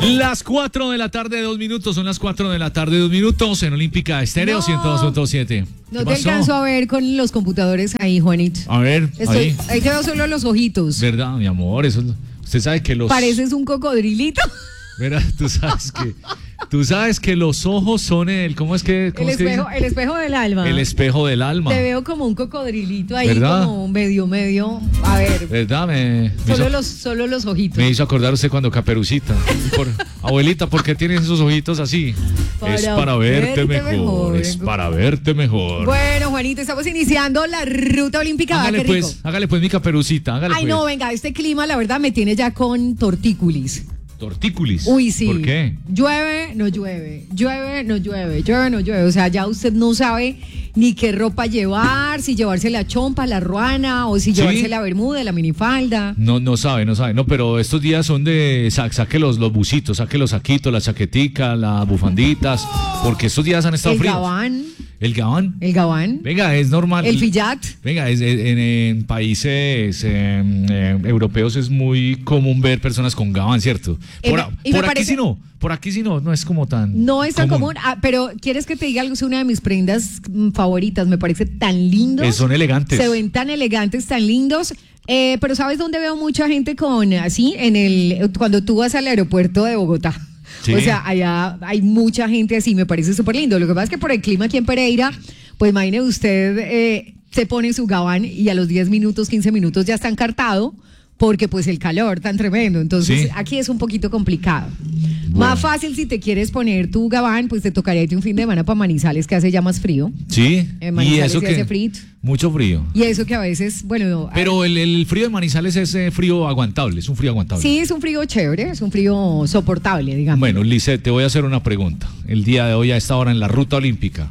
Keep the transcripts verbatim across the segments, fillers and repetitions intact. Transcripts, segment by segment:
Las cuatro de la tarde, dos minutos. Son las cuatro de la tarde, dos minutos en Olímpica Estéreo No. ciento dos punto siete. No te alcanzo a ver con los computadores ahí, Juanito. A ver, Estoy, ahí. ahí te veo solo los ojitos. ¿Verdad, mi amor? Eso, usted sabe que los... Pareces un cocodrilito. Mira, tú sabes que... Tú sabes que los ojos son el... ¿Cómo es que...? Cómo El es que espejo, dice? el espejo del alma. El espejo del alma. Te veo como un cocodrilito ahí, ¿Verdad? como medio, medio. A ver, ¿Verdad? Me, me solo hizo, los, solo los ojitos. me hizo acordar usted cuando Caperucita. Por, abuelita, ¿por qué tienes esos ojitos así? Para es para verte, verte mejor, mejor. Es para verte mejor. Bueno, Juanito, estamos iniciando la ruta olímpica. hágale ¿Va, qué rico? pues, hágale pues mi Caperucita, hágale Ay, pues. no, venga, este clima, la verdad, me tiene ya con tortícolis. Tortícolis. Uy, sí. ¿Por qué? Llueve, no llueve. Llueve, no llueve. Llueve, no llueve. O sea, ya usted no sabe ni qué ropa llevar, si llevarse la chompa, la ruana, o si ¿Sí? llevarse la bermuda, la minifalda. No, no sabe, no sabe. No, pero estos días son de sa- saque los, los bucitos, saque los saquitos, las chaqueticas, las bufanditas, porque estos días han estado El fríos. gabán, El gabán. el gabán, Venga, es normal. el fillat. Venga, es- es- en, en países eh, eh, europeos es muy común ver personas con gabán, ¿cierto? Eh, Por, me- a- y me por aquí parece- sí no, por aquí sí no, no es como tan No es tan común, ah, pero ¿quieres que te diga algo? Es una de mis prendas mm, favoritas, me parece tan lindo. Eh, son elegantes. Se ven tan elegantes, tan lindos. Eh, pero ¿sabes dónde veo mucha gente con así? En el cuando tú vas al aeropuerto de Bogotá. Sí. O sea, allá hay mucha gente así, me parece súper lindo. Lo que pasa es que por el clima aquí en Pereira, pues imagine usted, eh, se pone su gabán y a los diez minutos, quince minutos ya está encartado, porque pues el calor tan tremendo. Entonces Sí. aquí es un poquito complicado. Bueno. Más fácil si te quieres poner tu gabán, pues te tocaría irte un fin de semana para Manizales, que hace ya más frío. Sí, En y Manizales eso sí que hace frío. mucho frío. Y eso que a veces, bueno, Pero el, el frío de Manizales es eh, frío aguantable, es un frío aguantable. sí es un frío chévere, es un frío soportable, digamos. Bueno, Lice, te voy a hacer una pregunta. El día de hoy a esta hora en la ruta olímpica.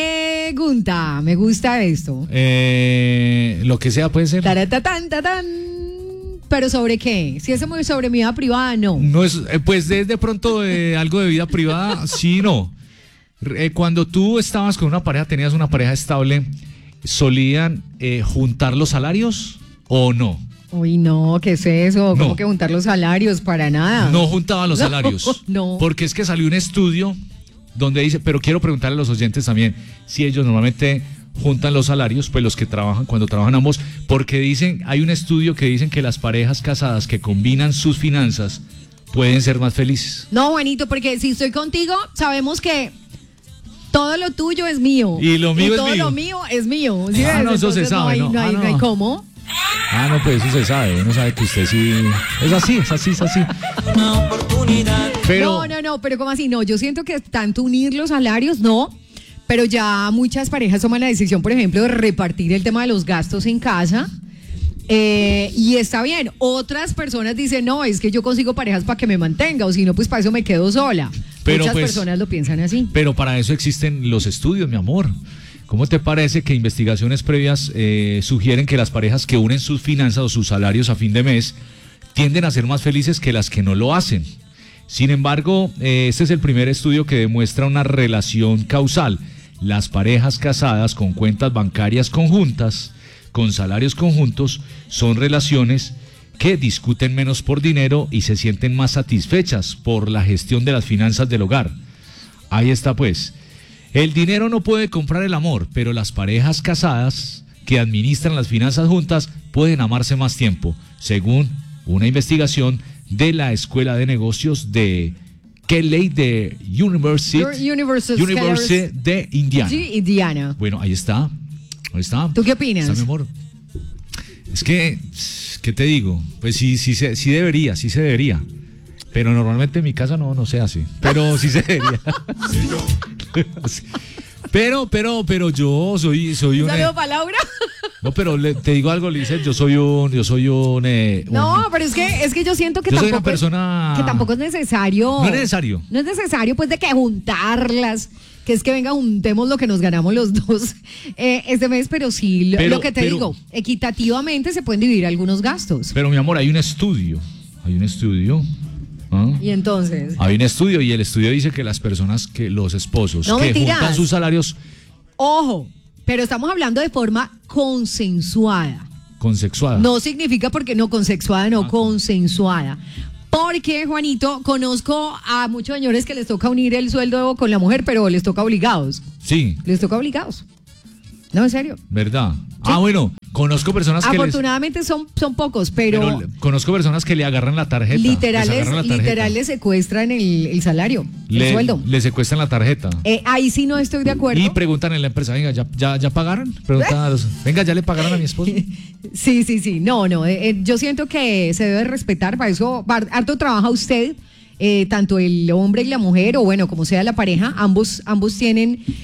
Pregunta, me gusta esto. Eh, lo que sea puede ser. Taratatán, tatán. ¿Pero sobre qué? Si es muy sobre mi vida privada, no. No es, eh, pues de, de pronto eh, algo de vida privada, sí, no. Eh, cuando tú estabas con una pareja, tenías una pareja estable, ¿solían eh, juntar los salarios o no? Uy, no, ¿qué es eso? ¿Cómo No. que juntar los salarios? Para nada. No juntaban los No, salarios. no. Porque es que salió un estudio donde dice, pero quiero preguntarle a los oyentes también si ellos normalmente juntan los salarios, pues los que trabajan, cuando trabajan ambos, porque dicen, hay un estudio que dicen que las parejas casadas que combinan sus finanzas pueden ser más felices. No, Juanito, porque si estoy contigo, sabemos que todo lo tuyo es mío. Y lo mío es todo mío. lo mío es mío. ¿Sí Ah, ves? no, eso se Entonces, sabe, hay, ¿no? no hay, Ah, no hay no. cómo. Ah, no, pues eso se sabe, uno sabe que usted sí, es así, es así, es así. Pero, No, no, no, pero ¿cómo así? No, yo siento que tanto unir los salarios, no. Pero ya muchas parejas toman la decisión, por ejemplo, de repartir el tema de los gastos en casa. Eh, y está bien. Otras personas dicen, no, es que yo consigo parejas para que me mantenga, o si no, pues para eso me quedo sola. Pero, Muchas pues, personas lo piensan así. pero para eso existen los estudios, mi amor. ¿Cómo te parece que investigaciones previas eh, sugieren que las parejas que unen sus finanzas o sus salarios a fin de mes tienden a ser más felices que las que no lo hacen? Sin embargo, eh, este es el primer estudio que demuestra una relación causal. Las parejas casadas con cuentas bancarias conjuntas, con salarios conjuntos, son relaciones que discuten menos por dinero y se sienten más satisfechas por la gestión de las finanzas del hogar. Ahí está pues. El dinero no puede comprar el amor, pero las parejas casadas que administran las finanzas juntas pueden amarse más tiempo, según una investigación de la Escuela de Negocios de Kelley de University, Universal University de Indiana. Sí, Indiana. Bueno, ahí está. Ahí está. ¿Tú qué opinas? Está, mi amor. Es que, ¿qué te digo? Pues sí, sí, se- sí debería, sí se debería. Pero normalmente en mi casa no, no se hace. Pero sí se debería. Pero, pero, pero yo soy, soy ¿Un un. saludo para Laura? No, pero le- te digo algo, Lizeth, yo soy un, yo soy un. eh, un- No, pero es que, es que yo siento que Yo soy tampoco, una persona- es, que tampoco es necesario. No es necesario. No es necesario, pues, de que juntarlas. Que es que venga, juntemos lo que nos ganamos los dos eh, este mes, pero sí, lo, Pero- lo que te pero- digo, equitativamente se pueden dividir algunos gastos. Pero mi amor, hay un estudio. Hay un estudio. ¿ah? Y entonces, Hay un estudio y el estudio dice que las personas, que los esposos No, que mentiras. juntan sus salarios ojo, pero estamos hablando de forma consensuada. consexuadas. No significa porque no consensuada, no, Ah. consensuada. Porque, Juanito, conozco a muchos señores que les toca unir el sueldo con la mujer, pero les toca obligados. Sí. Les toca obligados. No, en serio. ¿Verdad? Sí. Ah, bueno, conozco personas que Afortunadamente les, son, son pocos, pero, pero... Conozco personas que le agarran la tarjeta. Literal, les, la tarjeta. literal le secuestran el, el salario, le, el sueldo. Le secuestran la tarjeta. Eh, ahí sí no estoy de acuerdo. Y preguntan en la empresa, venga, ¿ya, ya, ya pagaron? Preguntan a los, venga, ¿ya le pagaron a mi esposo? Sí, sí, sí. No, no. Eh, yo siento que se debe respetar. Para eso, harto trabaja usted. Eh, tanto el hombre y la mujer, o bueno, como sea la pareja, ambos, ambos tienen